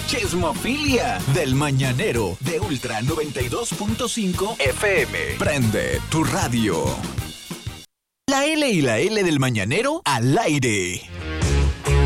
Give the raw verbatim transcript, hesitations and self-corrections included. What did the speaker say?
Chismofilia del Mañanero de Ultra noventa y dos punto cinco F M. Prende tu radio. La L y la L del Mañanero al aire.